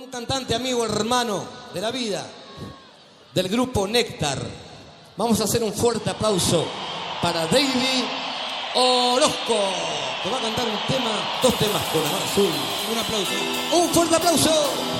un cantante amigo, hermano de la vida, del grupo Néctar. Vamos a hacer un fuerte aplauso para David Orozco, que va a cantar un tema, dos temas con Amar Azul. Un aplauso. Un fuerte aplauso.